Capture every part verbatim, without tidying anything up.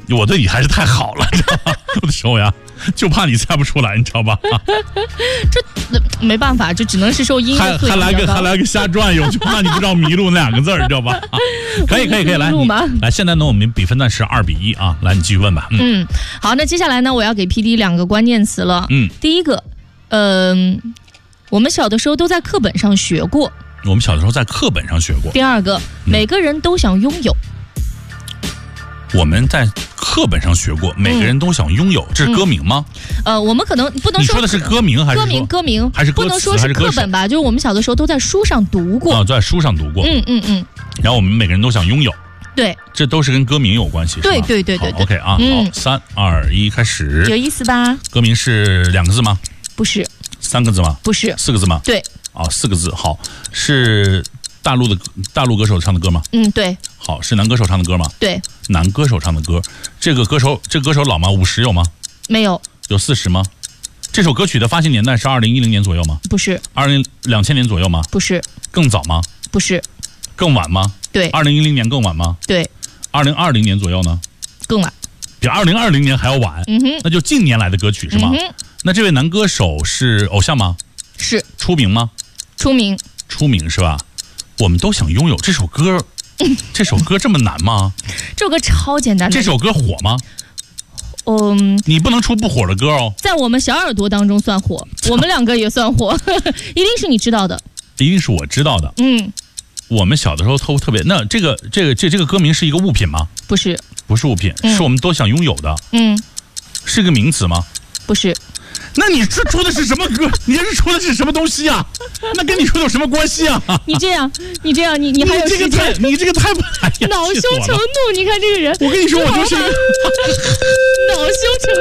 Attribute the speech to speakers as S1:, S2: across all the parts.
S1: 我对你还是太好了，知道吧？我的手呀，就怕你猜不出来，你知道吧？
S2: 这没办法，就只能是受音乐
S1: 还还来个还来个瞎转悠，就怕你不知道迷路那两个字儿，知道吧？啊、可以可以可以，来你来，现在呢我们比分呢是二比一啊，来你继续问吧。
S2: 嗯, 嗯，好，那接下来呢我要给 P D 两个关键词了。嗯，第一个，嗯、呃，我们小的时候都在课本上学过。
S1: 我们小的时候在课本上学过。
S2: 第二个，每个人都想拥有。
S1: 我们在课本上学过，每个人都想拥有，嗯、这是歌名吗？
S2: 呃，我们可能不能说
S1: 你说的是歌名还是
S2: 歌名？歌名
S1: 还是歌词？
S2: 不能说是课本吧，就是我们小的时候都在书上读过。
S1: 啊，在书上读过。
S2: 嗯嗯嗯。
S1: 然后我们每个人都想拥有。
S2: 对，
S1: 这都是跟歌名有关系。
S2: 对对对对对。
S1: OK 啊，嗯、好，三二一，开始。
S2: 有意思吧？
S1: 歌名是两个字吗？
S2: 不是。
S1: 三个字吗？
S2: 不是。
S1: 四个字吗？
S2: 对。
S1: 哦，四个字。好，是大陆的大陆歌手唱的歌吗？
S2: 嗯，对。
S1: 好，是男歌手唱的歌吗？
S2: 对。
S1: 男歌手唱的歌，这个歌手这个歌手老吗？五十有吗？
S2: 没有。
S1: 有四十吗？这首歌曲的发行年代是二零一零年左右吗？
S2: 不是。
S1: 二零两千年左右吗？
S2: 不是。
S1: 更早吗？
S2: 不是。
S1: 更晚吗？
S2: 对。
S1: 二零一零年更晚吗？
S2: 对。
S1: 二零二零年左右呢？
S2: 更晚。
S1: 比二零二零年还要晚。
S2: 嗯哼。
S1: 那就近年来的歌曲是吗？
S2: 嗯哼。
S1: 那这位男歌手是偶像吗？
S2: 是。
S1: 出名吗？
S2: 出名。
S1: 出名是吧？我们都想拥有这首歌。这首歌这么难吗？
S2: 这首歌超简单的。
S1: 这首歌火吗？
S2: 嗯，
S1: 你不能出不火的歌哦。
S2: 在我们小耳朵当中算火，我们两个也算火，一定是你知道的。
S1: 一定是我知道的。
S2: 嗯，
S1: 我们小的时候特特别。那这个这个这这个歌名是一个物品吗？
S2: 不是，
S1: 不是物品，
S2: 嗯、
S1: 是我们都想拥有的。
S2: 嗯，
S1: 是个名词吗？
S2: 不是。
S1: 那你这出的是什么歌？你这是出的是什么东西啊？那跟你说的有什么关系啊？
S2: 你这样，你这样，你你还有
S1: 这个太，你这个太不哎呀，
S2: 恼羞成怒！你看这个人，
S1: 我跟你说，我就是
S2: 恼羞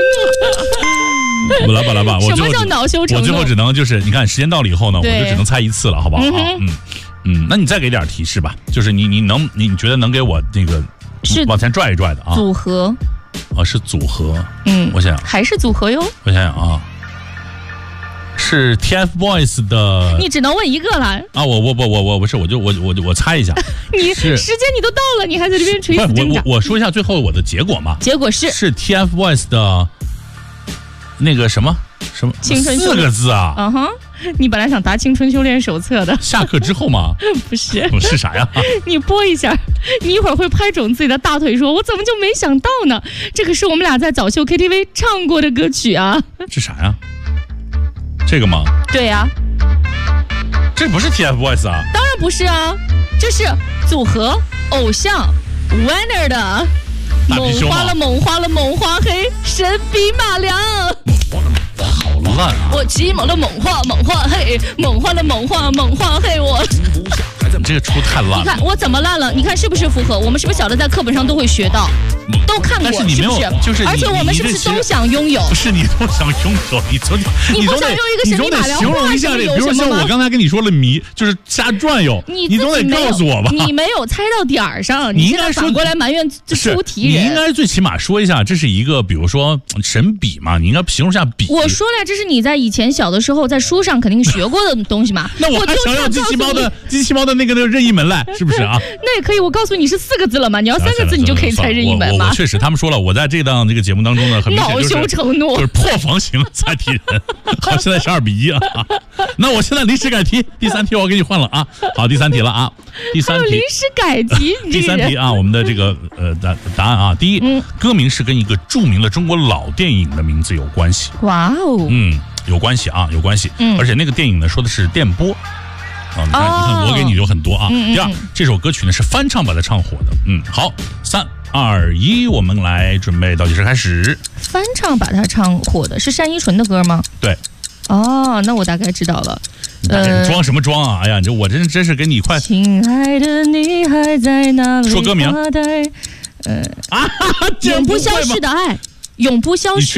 S2: 成怒。
S1: 来吧来吧，我
S2: 什么叫恼羞成怒？
S1: 我最后只能就是，你看时间到了以后呢，我就只能猜一次了，好不好？嗯嗯嗯，那你再给点提示吧，就是你你能你你觉得能给我那个
S2: 是
S1: 往前拽一拽的啊？
S2: 组合
S1: 啊，是组合。
S2: 嗯，
S1: 我想
S2: 还是组合哟。
S1: 我想想啊。是 T F Boys 的，
S2: 你只能问一个了
S1: 啊！我我我我我不是，我就我我我猜一下，
S2: 你时间你都到了，你还在这边垂死挣扎。
S1: 我我我说一下最后我的结果嘛？
S2: 结果是
S1: 是 T F Boys 的那个什么什么
S2: 青春
S1: 四个字啊？
S2: 嗯哼，你本来想答青春修炼手册的，
S1: 下课之后吗？
S2: 不是，
S1: 是啥呀？
S2: 你播一下，你一会儿会拍肿自己的大腿说，我怎么就没想到呢？这个是我们俩在早秀 K T V 唱过的歌曲啊。
S1: 是啥呀？这个吗？
S2: 对呀、
S1: 啊，这不是 T F Boys 啊？
S2: 当然不是啊，这是组合偶像 Winner 的猛花了猛花了猛花黑神笔马良。
S1: 好烂啊！
S2: 我骑猛了猛花猛花黑，猛花了猛花猛花黑我。
S1: 你这个出太烂了！
S2: 你看我怎么烂了？你看是不是符合？我们是不是小的在课本上都会学到，都看过？
S1: 但是你没有，
S2: 是不是？
S1: 就是
S2: 而且我们是不是都想拥有？
S1: 不是你都想拥有，你总
S2: 你不想用一个神笔马良，
S1: 形容一下这，比如像我刚才跟你说了迷，就是瞎转悠，
S2: 你
S1: 你总得告诉我吧？
S2: 你没有猜到点儿上，
S1: 你应该
S2: 反过来埋怨出题人。
S1: 你应该最起码说一下，这是一个比如说神笔嘛，你应该形容一下笔。
S2: 我说了，这是你在以前小的时候在书上肯定学过的东西嘛。
S1: 那我还想要机器猫的机器猫的那个那个任意门来，是不是啊？
S2: 那也可以，我告诉你是四个字了嘛，你要三个字你就可以猜任意门嘛。
S1: 我确实，他们说了，我在这档这个节目当中呢，很明显就是
S2: 恼羞成怒，
S1: 就是破防型猜题人。好，现在是二比一啊。那我现在临时改题，第三题我给你换了啊。好，第三题了啊。第三题
S2: 临时改题，
S1: 第三题啊，我们的这个呃答答案啊，第一，嗯，歌名是跟一个著名的中国老电影的名字有关系。
S2: 哇哦，
S1: 嗯，有关系啊，有关系。嗯，而且那个电影呢说的是电波。啊，你看，你看，我给你有很多啊。
S2: 嗯、
S1: 第二，这首歌曲呢是翻唱把它唱火的。嗯，好，三二一，我们来准备倒计时开始。
S2: 翻唱把它唱火的是单依纯的歌吗？
S1: 对。
S2: 哦，那我大概知道了。
S1: 呃，装什么装啊？哎呀，你我真真是给你快。
S2: 亲爱的，你还在哪里？
S1: 说歌名。
S2: 呃，
S1: 啊，
S2: 永不消逝的爱，永不消逝。